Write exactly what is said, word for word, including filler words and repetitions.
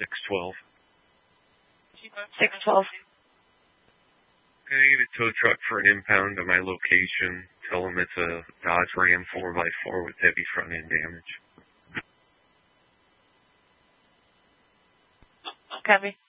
six twelve. six twelve. Can I get a tow truck for an impound to my location? Tell them it's a Dodge Ram four by four with heavy front end damage. Copy.